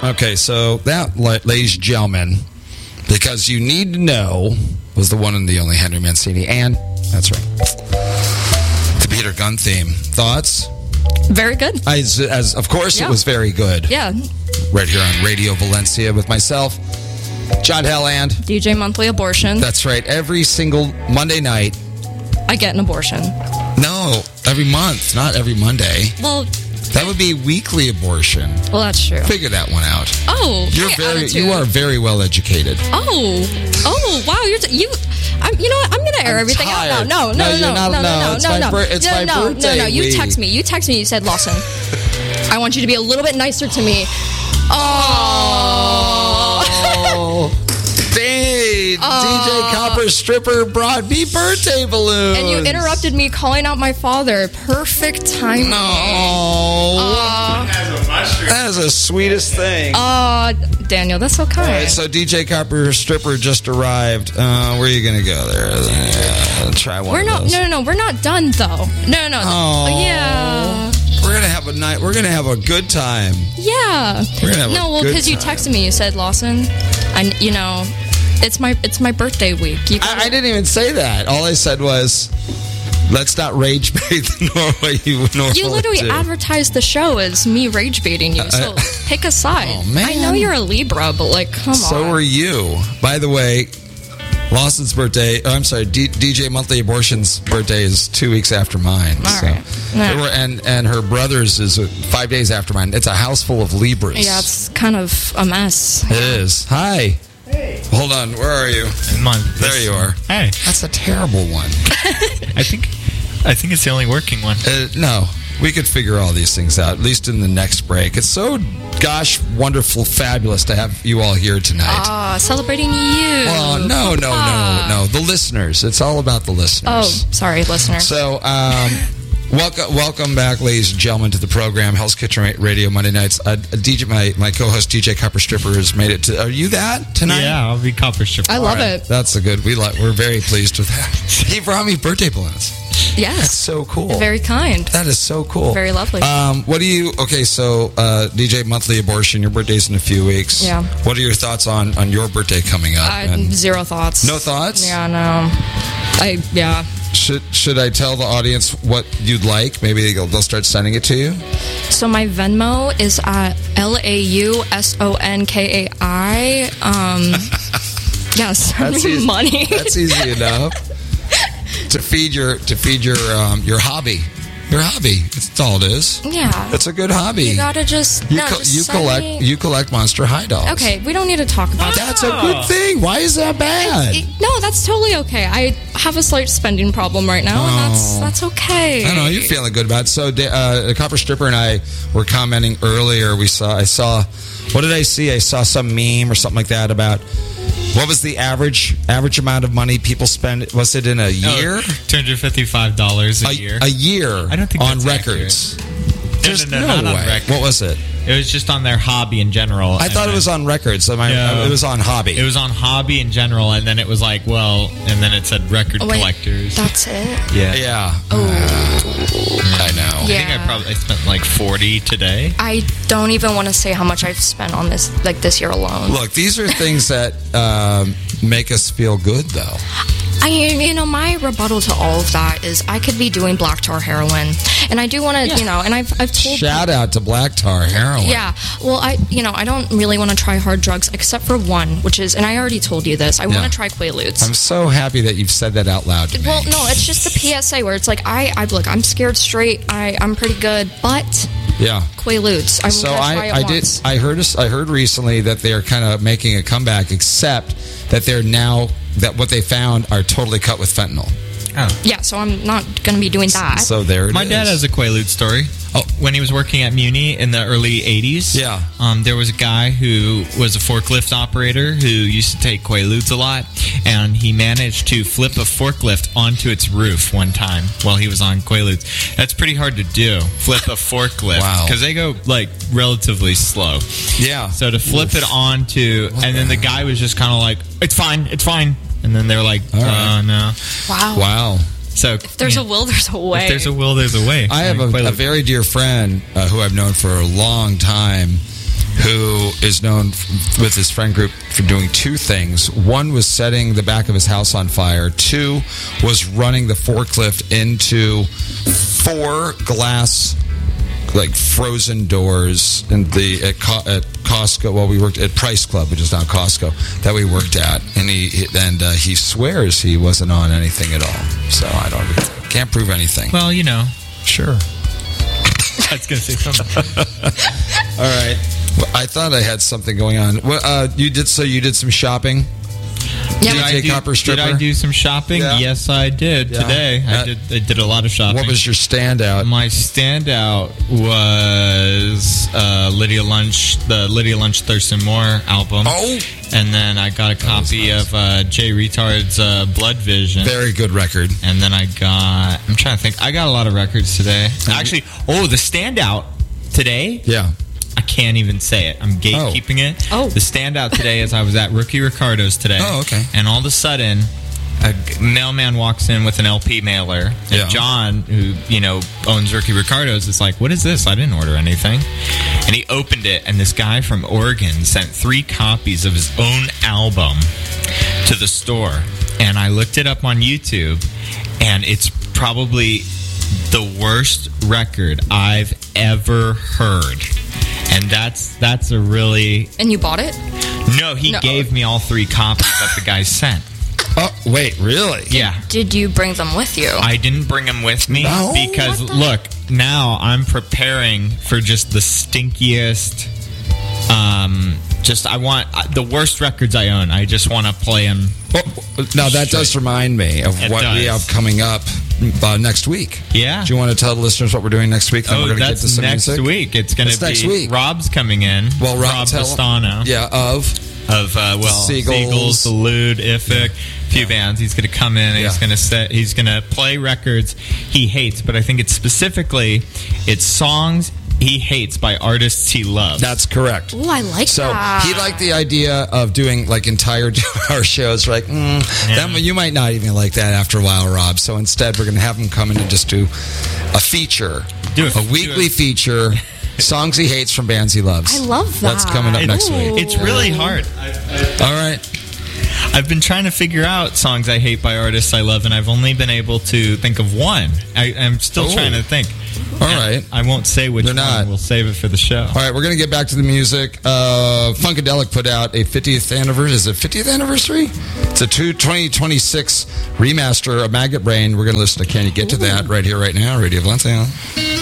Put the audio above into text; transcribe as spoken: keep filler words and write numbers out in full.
Okay, so that, ladies and gentlemen, because you need to know, was the one and the only Henry Mancini. And, that's right, the Peter Gunn theme. Thoughts? Very good. As, as Of course, yeah. it was very good. Yeah. Right here on Radio Valencia with myself, John Helland. D J Monthly Abortion. That's right. Every single Monday night. I get an abortion. No, every month, not every Monday. Well, that would be weekly abortion. Well, that's true. Figure that one out. Oh, you're very, attitude. You are very well educated. Oh, oh, wow, you're t- you. I'm, you know what? I'm gonna air I'm everything tired. out now. No, no, no, no, not, no, no, no, it's no, my no. Bir- it's no, my no, birthday no, no. You week. text me. You text me. You said, Lawson, I want you to be a little bit nicer to me. Oh. Hey, uh, D J Copper Stripper brought me birthday balloons. And you interrupted me calling out my father. Perfect timing. No. Uh, that is the sweetest thing. Uh, Daniel, that's so kind. All right, so D J Copper Stripper just arrived. Uh, where are you going to go there? Uh, try one we're of not, those. No, no, no. We're not done, though. No, no. Oh. Yeah. We're gonna have a night. We're gonna have a good time. Yeah. We're gonna have no, a well, good because you time. texted me. You said, Lawson, and you know, it's my it's my birthday week. You I, I didn't even say that. All I said was, let's not rage bait the Norway you normally You literally do. advertised the show as me rage baiting you. So Uh, pick a side. Oh, man. I know you're a Libra, but like, come so on. are you. By the way, Lawson's birthday, oh, I'm sorry, D- DJ Monthly Abortion's birthday is two weeks after mine. All so. right. Yeah. We're- And, and her brother's is five days after mine. It's a house full of Libras. Yeah, it's kind of a mess. It is. Hi. Hey. Hold on. Where are you? Come on. There you are. Hey. That's a terrible one. I think I think it's the only working one. Uh, no. We could figure all these things out, at least in the next break. It's so, gosh, wonderful, fabulous to have you all here tonight. Ah, celebrating you. Well, no, no, no, no. The listeners. It's all about the listeners. Oh, sorry, listener. So, um, welcome, welcome back, ladies and gentlemen, to the program, Hell's Kitchen Radio Monday nights. Uh, D J, my, my co-host D J Copper Stripper has made it to. Are you that tonight? Yeah, I'll be Copper Stripper. I love All right. it. That's a good. We like. We're very pleased with that. He brought me birthday balloons. Yes. That's so cool. Very kind. That is so cool. Very lovely. Um, what do you? Okay, so uh, D J Monthly Abortion, your birthday's in a few weeks. Yeah. What are your thoughts on on your birthday coming up? I, And zero thoughts. no thoughts? Yeah, no. I yeah. Should should I tell the audience what you'd like? Maybe they'll, they'll start sending it to you. So my Venmo is at L A U S O N K A I. Um, yeah, send That's me easy. money. That's easy enough. to feed your to feed your um, your hobby. Your hobby. That's all it is. Yeah. It's a good hobby. You gotta just You, no, co- just you send collect me- you collect Monster High dolls. Okay, we don't need to talk about that. That's a good thing. Why is that bad? It- no, that's totally okay. I have a slight spending problem right now, and that's Oh. that's okay. I know you're feeling good about it. So, uh, the Copper Stripper and I were commenting earlier. We saw, I saw, what did I see? I saw some meme or something like that about what was the average average amount of money people spend? Was it in a year? two hundred fifty-five dollars a, a year. A year. I don't think on that's records. There's no, no, no, not on way. records. What was it? It was just on their hobby in general. I thought it was on records. So my, No. It was on hobby. It was on hobby in general, and then it was like, well, and then it said record Oh, wait, collectors. That's it. yeah. yeah. Oh, I know. I think I Yeah. probably I spent like forty today. I don't even want to say how much I've spent on this, like this year alone. Look, these are things that um, make us feel good, though. I, you know, my rebuttal to all of that is I could be doing black tar heroin, and I do want to, you know, and I've I've told Shout out to Black Tar Heroin. Yeah, well, I, you know, I don't really want to try hard drugs except for one, which is, and I already told you this. I Yeah. want to try Quaaludes. I'm so happy that you've said that out loud to me. Well, no, it's just the P S A where it's like I, I look, I'm scared straight. I, I'm pretty good, but Yeah. Quaaludes. I'm So gonna try I, it I did. once. I heard. us- I heard recently that they are kind of making a comeback, except that they're now that what they found are totally cut with fentanyl. Oh. Yeah, so I'm not going to be doing that. So there it My is. dad has a Quaalude story. Oh. When he was working at Muni in the early eighties, Yeah. um, there was a guy who was a forklift operator who used to take Quaaludes a lot, and he managed to flip a forklift onto its roof one time while he was on Quaaludes. That's pretty hard to do, flip a forklift, Wow. because they go, like, relatively slow. Yeah. So to flip Oof. it onto, and then the guy was just kind of like, it's fine, it's fine. And then they were like, All oh, right. no. Wow. Wow. So If there's a will, there's a way. If there's a will, there's a way. I have Like a, Quaalude. a very dear friend uh, who I've known for a long time, who is known f- with his friend group for doing two things. One was setting the back of his house on fire. Two was running the forklift into four glass, like frozen doors in the at, Co- at Costco. Well, we worked at Price Club, which is now Costco, that we worked at, and he and uh, he swears he wasn't on anything at all. So I don't can't prove anything. Well, you know. Sure. I was going to say something. All right. Well, I thought I had something going on. Well, uh, you did so. You did some shopping. Yeah. Did I you do- Copper Stripper? Did I do some shopping? Yeah. Yes, I did Yeah. today. Uh, I did. I did a lot of shopping. What was your standout? My standout was uh, Lydia Lunch, the Lydia Lunch Thurston Moore album. Oh, And then I got a copy nice. of uh, Jay Retard's uh, Blood Vision. very good record. And then I got, I'm trying to think, I got a lot of records today. Actually, oh, the standout today, Yeah. I can't even say it. I'm gatekeeping it. Oh. The standout today is I was at Rookie Ricardo's today. Oh, okay. And all of a sudden, a g- mailman walks in with an L P mailer. And Yeah. John, who, you know, owns Rookie Ricardo's, is like, what is this? I didn't order anything. And he opened it, and this guy from Oregon sent three copies of his own album to the store. And I looked it up on YouTube, and it's probably the worst record I've ever heard. And that's that's a really... And you bought it? No, he No. gave me all three copies that the guy sent. Oh, wait, really? Yeah. Did you bring them with you? I didn't bring them with me No? because, What the- look, now I'm preparing for just the stinkiest... Um, just, I want... uh, The worst records I own, I just want to play them. Well, now that does remind me of It what we does. have coming up uh, next week. Yeah. Do you want to tell the listeners what we're doing next week? Then Oh, we're going to get that's to some next music. week. It's going That's to next be... week. Rob's coming in. Well, Rob, Rob tell- Bastano. Yeah, of Of uh, well, Seagulls. Seagulls, the Lude, Ifik, a few bands. He's going to come in and he's Yeah. going to set. He's going to play records he hates, but I think it's specifically it's songs he hates by artists he loves. That's correct. Ooh, I like So that. he liked the idea of doing like entire two-hour shows. Like, mm, Yeah. that, you might not even like that after a while, Rob. So instead, we're going to have him come in and just do a feature, Do it- a do weekly it. feature, songs he hates from bands he loves. I love that. That's coming up next week. It's really hard. All right. I've been trying to figure out songs I hate by artists I love, and I've only been able to think of one. I, I'm still Oh. trying to think. All And right. I won't say which They're one. not. We'll save it for the show. All right, we're going to get back to the music. Uh, Funkadelic put out a fiftieth anniversary. Is it fiftieth anniversary? It's a two, twenty twenty-six remaster of Maggot Brain. We're going to listen to Can You Get to That right here, right now. Radio Valencia.